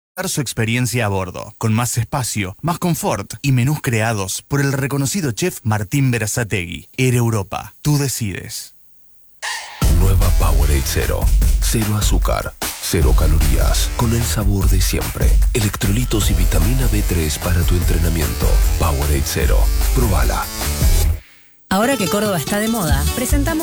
su experiencia a bordo, con más espacio, más confort y menús creados por el reconocido chef Martín Berazategui. Air Europa, tú decides. Nueva Powerade Zero. Cero azúcar, cero calorías, con el sabor de siempre. Electrolitos y vitamina B3 para tu entrenamiento. Powerade Zero. Probala. Ahora que Córdoba está de moda, presentamos